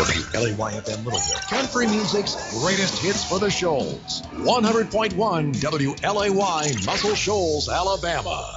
WLAY-FM Littleville. Country music's greatest hits for the Shoals. 100.1 WLAY, Muscle Shoals, Alabama.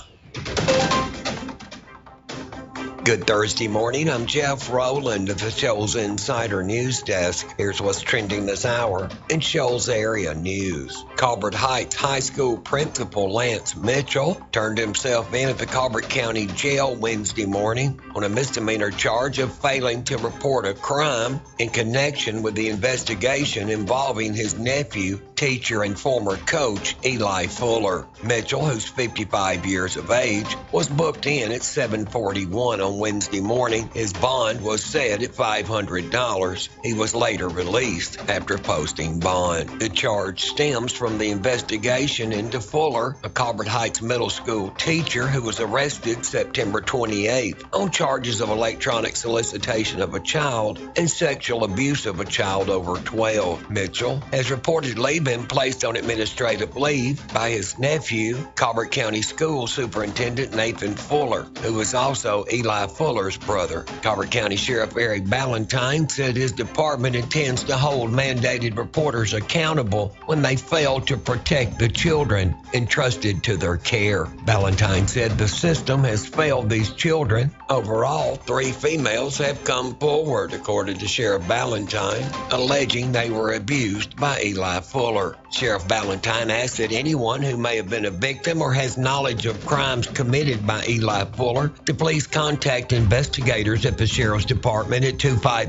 Good Thursday morning. I'm Jeff Rowland of the Shoals Insider News Desk. Here's what's trending this hour in Shoals area news. Colbert Heights High School Principal Lance Mitchell turned himself in at the Colbert County Jail Wednesday morning on a misdemeanor charge of failing to report a crime in connection with the investigation involving his nephew, teacher, and former coach, Eli Fuller. Mitchell, who's 55 years of age, was booked in at 7:41 on Wednesday morning. His bond was set at $500. He was later released after posting bond. The charge stems from the investigation into Fuller, a Colbert Heights middle school teacher who was arrested September 28th on charges of electronic solicitation of a child and sexual abuse of a child over 12. Mitchell has reportedly been placed on administrative leave by his nephew, Colbert County School Superintendent Nathan Fuller, who is also Eli Fuller's brother. Colbert County Sheriff Eric Ballantyne said his department intends to hold mandated reporters accountable when they fail to protect the children entrusted to their care. Ballantyne said the system has failed these children. Overall, 3 females have come forward, according to Sheriff Ballantyne, alleging they were abused by Eli Fuller. Sheriff Ballantyne asked that anyone who may have been a victim or has knowledge of crimes committed by Eli Fuller to please contact investigators at the Sheriff's Department at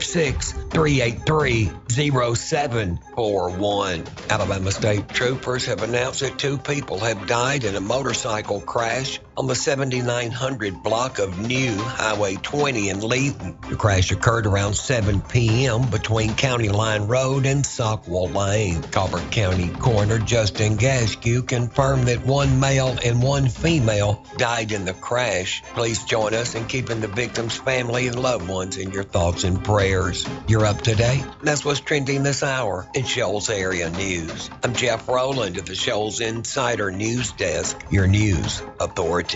256-383-0741. Alabama State Troopers have announced that 2 people have died in a motorcycle crash on the 7900 block of New Highway 20 in Leaton. The crash occurred around 7 p.m. between County Line Road and Sockwell Lane. Colbert County Coroner Justin Gaskew confirmed that 1 male and 1 female died in the crash. Please join us in keeping the victim's family and loved ones in your thoughts and prayers. You're up to date. That's what's trending this hour in Shoals area news. I'm Jeff Rowland of the Shoals Insider News Desk, your news authority.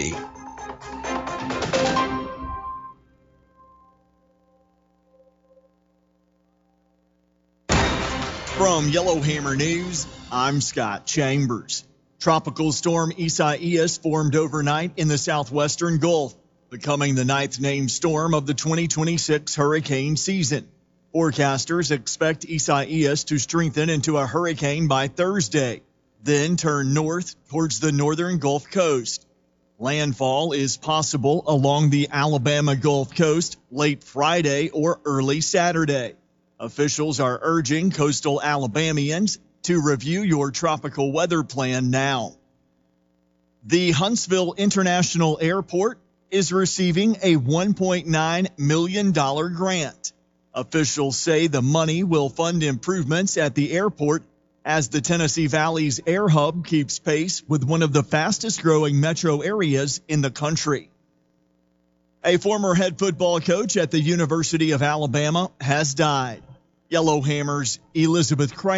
From Yellowhammer News, I'm Scott Chambers. Tropical storm Isaias formed overnight in the southwestern Gulf, becoming the 9th named storm of the 2026 hurricane season. Forecasters expect Isaias to strengthen into a hurricane by Thursday, then turn north towards the northern Gulf Coast. Landfall is possible along the Alabama Gulf Coast late Friday or early Saturday. Officials are urging coastal Alabamians to review your tropical weather plan now. The Huntsville International Airport is receiving a $1.9 million grant. Officials say the money will fund improvements at the airport as the Tennessee Valley's air hub keeps pace with one of the fastest growing metro areas in the country. A former head football coach at the University of Alabama has died. Yellowhammer's Elizabeth Kramer